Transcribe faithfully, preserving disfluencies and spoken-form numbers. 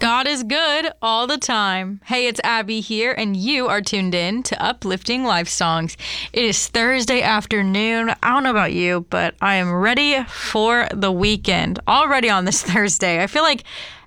God is good all the time. Hey, it's Abby here, and you are tuned in to Uplifting Life Songs. It is Thursday afternoon. I don't know about you, but I am ready for the weekend. Already on this Thursday. I feel like